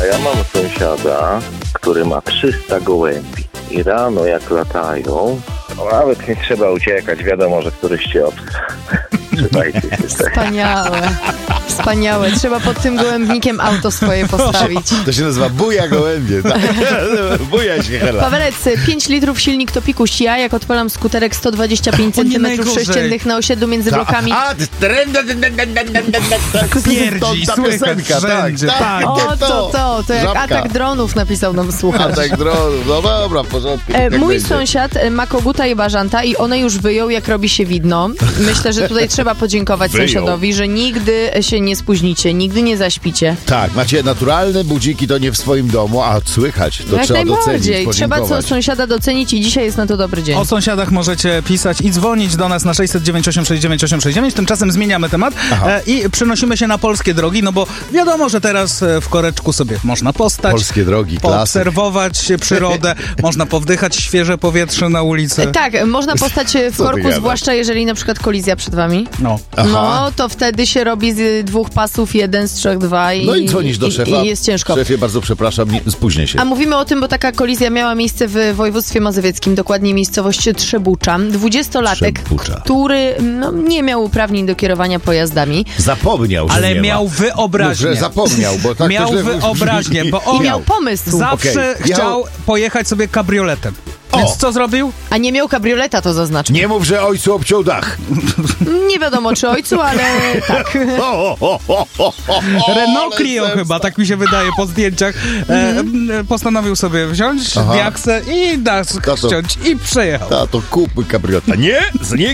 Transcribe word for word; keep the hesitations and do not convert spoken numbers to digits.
A ja mam sąsiada, który ma trzysta gołębi i rano jak latają, to nawet nie trzeba uciekać, wiadomo, że któryś cię obs. Trzymajcie się. Wspaniałe. Wspaniałe. Trzeba pod tym gołębnikiem auto swoje postawić. To się nazywa buja gołębie. Tak? Buja się, Hela. Pawełec, pięć litrów silnik to pikuś. Ja, jak odpalam skuterek sto dwadzieścia pięć centymetrów sześciennych na osiedlu między blokami. A, Pierdzi, ta słychać piosenka, wszędzie, tak, tak. O, to, to, to jak Żabka. atak dronów napisał nam słuchacz. Atak dronów. No dobra, w porządku. E, Jak mój będzie. sąsiad e, ma koguta i bażanta i one już wyją, jak robi się widno. Myślę, że tutaj trzeba podziękować Wyją. sąsiadowi, że nigdy się nie spóźnicie, nigdy nie zaśpicie. Tak, macie naturalne budziki, to nie w swoim domu, a słychać, to Jak trzeba docenić, najbardziej. Trzeba co podziękować. sąsiada docenić i dzisiaj jest na to dobry dzień. O sąsiadach możecie pisać i dzwonić do nas na sześćset dziewięć osiem sześć dziewięć osiem sześć dziewięć. Tymczasem zmieniamy temat e, i przenosimy się na polskie drogi, no bo wiadomo, że teraz e, w koreczku sobie można postać, Polskie drogi, klasyk. poobserwować przyrodę, można powdychać świeże powietrze na ulicy. E, Tak, można postać e, w Co ty korku, gadasz? zwłaszcza jeżeli na przykład kolizja przed wami. No. Aha. No, to wtedy się robi z dwóch pasów jeden, z trzech dwa i, No i dzwonisz do i, szefa. i jest ciężko. Szefie, bardzo przepraszam, nie, spóźnię się. A mówimy o tym, bo taka kolizja miała miejsce w województwie mazowieckim, dokładnie miejscowość Trzebucza. Dwudziestolatek, Trzebucza. który no, nie miał uprawnień do kierowania pojazdami. Zapomniał, że Ale nie miał ma. wyobraźnię. Mów, że zapomniał, bo tak Miał to źle wyobraźnię, brzmi. bo on I miał pomysł. zawsze Okej. Miał- chciał pojechać sobie kabrioletem. O! Więc co zrobił? A nie miał kabrioleta, to zaznaczę. Nie mów, że ojcu obciął dach. Nie wiadomo czy ojcu, ale tak. O, o, o, o, o, Renault ale Clio zemsta. chyba, tak mi się wydaje po zdjęciach. E, Mhm. e, postanowił sobie wziąć Aha. diaksę i dask Tato. ściąć i przejechał. Tato, kupmy kabrioleta. Nie, z niego